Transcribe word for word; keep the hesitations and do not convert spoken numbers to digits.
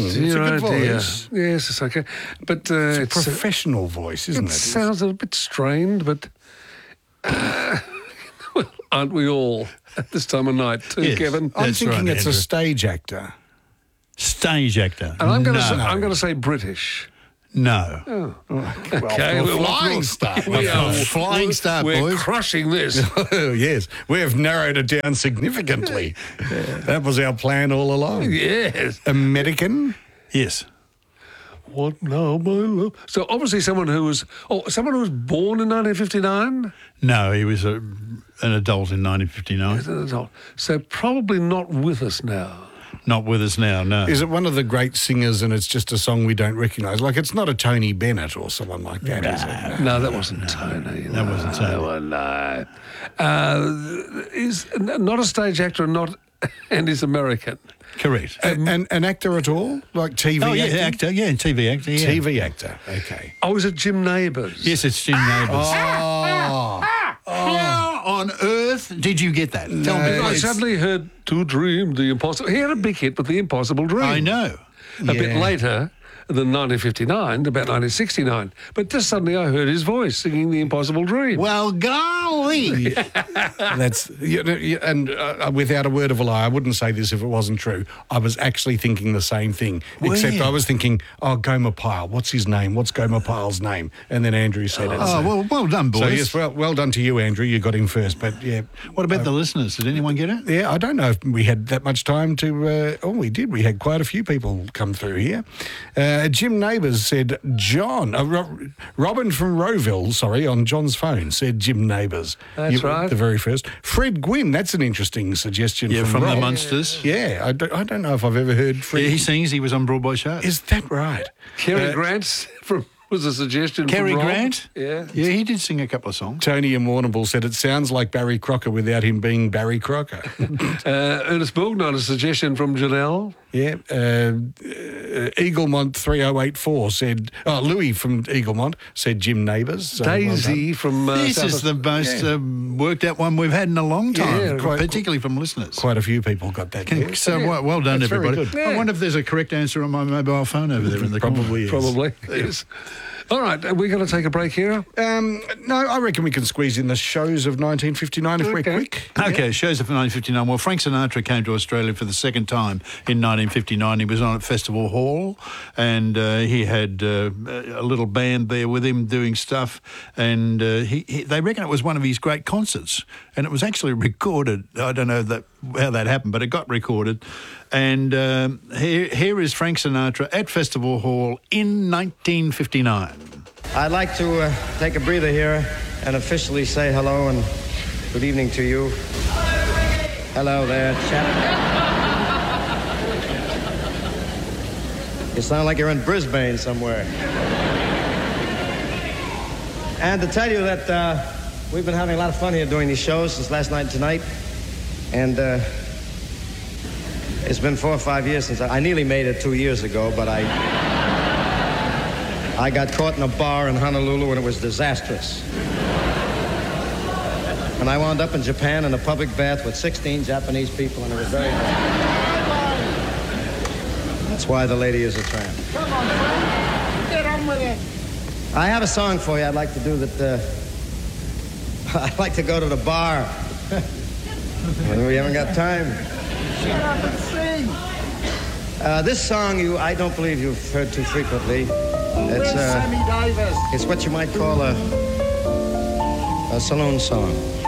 it's Dear a good oh dear. voice. Yes, it's okay. But uh, It's a it's, professional voice, isn't it it? sounds a bit strained, but uh, well, aren't we all at this time of night too, Yes. Kevin? I'm That's thinking right, it's a Andrew. stage actor. Stage actor. And I'm going to no. say, I'm going to say British. No. Oh. Okay, well, flying well, start. we are Flying start, we're boys. crushing this. Oh, yes, we have narrowed it down significantly. That was our plan all along. Yes. American? Yes. What now, my love? So obviously someone who was oh someone who was born in nineteen fifty-nine. No, he was a, an adult in nineteen fifty-nine. So probably not with us now. Not with us now, no. Is it one of the great singers and it's just a song we don't recognise? Like, it's not a Tony Bennett or someone like that, is it? No, that wasn't Tony. That wasn't Tony. No, no. Uh, is not a stage actor, and not and is American. Correct. A- an, an actor at all? Like T V oh, yeah, acting? actor. Yeah, T V actor, yeah. T V actor, okay. Oh, is it Jim Neighbours? Yes, it's Jim Neighbours. Oh, How on earth did you get that? Tell No, me. I please. suddenly heard "To Dream the Impossible." He had a big hit with "The Impossible Dream." I know. A bit Yeah. later than nineteen fifty-nine, about nineteen sixty-nine. But just suddenly I heard his voice singing "The Impossible Dream." Well, golly. that's... You know, you- and uh, without a word of a lie, I wouldn't say this if it wasn't true. I was actually thinking the same thing, Were except you? I was thinking, oh, Gomer Pyle, what's his name? What's Gomer Pyle's name? And then Andrew said it. Oh, so- well, well done, boys. So, yes, well, well done to you, Andrew. You got him first, but yeah. What about the listeners? Did anyone get it? Yeah, I don't know if we had that much time to... Uh, oh, we did. We had quite a few people come through here. Uh, Jim Neighbours said John. Uh, Ro- Robin from Rowville, sorry, on John's phone, said Jim Neighbours. That's You- right. The very first. Fred Gwynn, that's an interesting suggestion Yeah, from, from the Rob. Munsters. Yeah, I don't, I don't know if I've ever heard Fred. Yeah, he sings. He was on Broadway Show. Is that right? Cary Uh, Grant from, was a suggestion Cary from Rob. Grant? Yeah. Yeah, he did sing a couple of songs. Tony and Warrnambool said it sounds like Barry Crocker without him being Barry Crocker. Uh, Ernest Borgnine, a suggestion from Janelle. Yeah, uh, uh, Eaglemont three oh eight four said, oh, Louis from Eaglemont said Jim Neighbours. So well Daisy from... Uh, This South is the most Yeah. uh, worked out one we've had in a long time, Yeah, quite- particularly from listeners. done. Quite a few people got that. Can- yeah. so well, well done, That's very everybody. good. I Yeah. wonder if there's a correct answer on my mobile phone over there in the corner. Probably is. Probably, yes. All right, are we going to take a break here? Um, no, I reckon we can squeeze in the shows of nineteen fifty-nine if we're Okay. quick. Okay, shows of nineteen fifty-nine. Well, Frank Sinatra came to Australia for the second time in nineteen fifty-nine. He was on at Festival Hall, and uh, he had uh, a little band there with him doing stuff. And uh, he, he, they reckon it was one of his great concerts, and it was actually recorded. I don't know that how that happened, but it got recorded. And um, here, here is Frank Sinatra at Festival Hall in nineteen fifty-nine. I'd like to uh, take a breather here and officially say hello and good evening to you. Hello there, chap. You sound like you're in Brisbane somewhere. And to tell you that uh, we've been having a lot of fun here doing these shows since last night and tonight. And uh, it's been four or five years since I, I nearly made it two years ago, but I... I got caught in a bar in Honolulu and it was disastrous. And I wound up in Japan in a public bath with sixteen Japanese people and it was very bad. That's why the lady is a tramp. Come on, Frank. Get on with it. I have a song for you I'd like to do that, uh, I'd like to go to the bar. And we haven't got time. Shut up and sing. Uh, this song you, I don't believe you've heard too frequently. Where's It's, uh, Sammy Davis? it's what you might call a, a saloon song.